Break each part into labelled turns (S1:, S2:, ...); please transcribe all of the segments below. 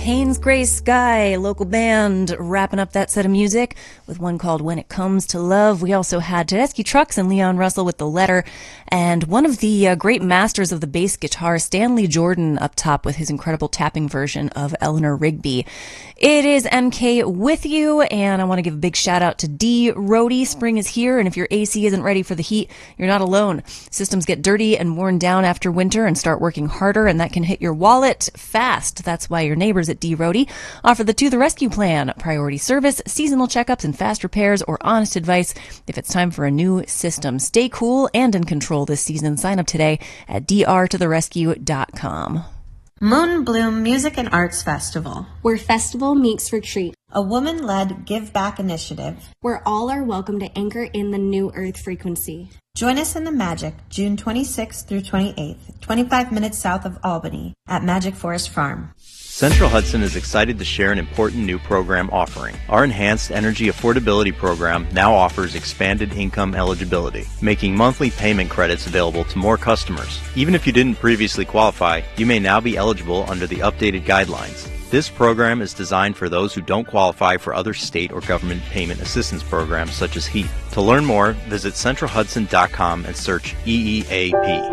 S1: Haynes Gray Sky, local band, wrapping up that set of music with one called When It Comes to Love. We also had Tedeschi Trucks and Leon Russell with The Letter, and one of the great masters of the bass guitar, Stanley Jordan, up top with his incredible tapping version of Eleanor Rigby. It is MK with you, and I want to give a big shout out to D. Rohde. Spring is here, and if your AC isn't ready for the heat, you're not alone. Systems get dirty and worn down after winter and start working harder, and that can hit your wallet fast. That's why your neighbors at D. Rohde offer the To the Rescue plan, priority service, seasonal checkups, and fast repairs, or honest advice if it's time for a new system. Stay cool and in control this season. Sign up today at drtotherescue.com.
S2: Moon Bloom Music and Arts Festival,
S3: where festival meets retreat.
S2: A woman-led give back initiative,
S3: where all are welcome to anchor in the new earth frequency.
S2: Join us in the Magic, June 26th through 28th, 25 minutes south of Albany, at Magic Forest Farm.
S4: Central Hudson is excited to share an important new program offering. Our Enhanced Energy Affordability Program now offers expanded income eligibility, making monthly payment credits available to more customers. Even if you didn't previously qualify, you may now be eligible under the updated guidelines. This program is designed for those who don't qualify for other state or government payment assistance programs such as HEAP. To learn more, visit centralhudson.com and search EEAP.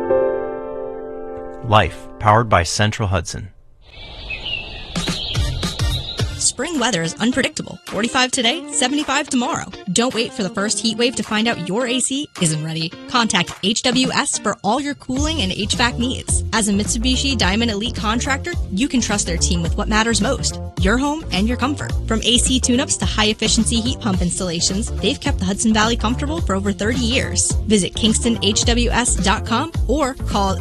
S4: Life, powered by Central Hudson.
S5: Spring weather is unpredictable. 45 today, 75 tomorrow. Don't wait for the first heat wave to find out your AC isn't ready. Contact HWS for all your cooling and HVAC needs. As a Mitsubishi Diamond Elite contractor, you can trust their team with what matters most, your home and your comfort. From AC tune-ups to high-efficiency heat pump installations, they've kept the Hudson Valley comfortable for over 30 years. Visit KingstonHWS.com or call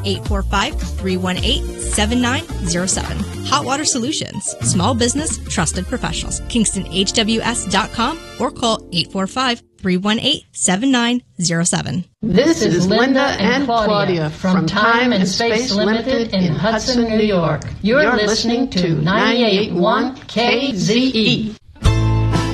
S5: 845-318-7907. Hot Water Solutions. Small business, trusted professionals. KingstonHWS.com or call 845-318-7907.
S6: This is Linda and Claudia from Time and Space Limited in Hudson, New York. You're listening to 98.1 KZE.